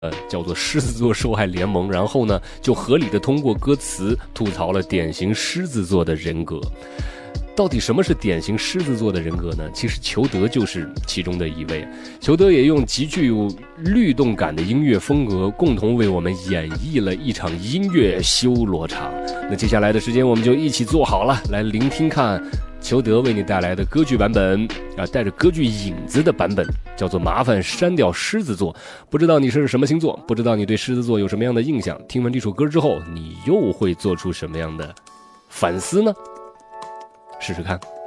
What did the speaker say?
叫做狮子座受害联盟，然后呢就合理的通过歌词吐槽了典型狮子座的人格。到底什么是典型狮子座的人格呢？其实裘德就是其中的一位。裘德也用极具有律动感的音乐风格，共同为我们演绎了一场音乐修罗场。那接下来的时间，我们就一起做好了，来聆听看裘德为你带来的歌剧版本带着歌剧影子的版本，叫做《麻烦删掉狮子座》。不知道你是什么星座，不知道你对狮子座有什么样的印象，听完这首歌之后，你又会做出什么样的反思呢？试试看。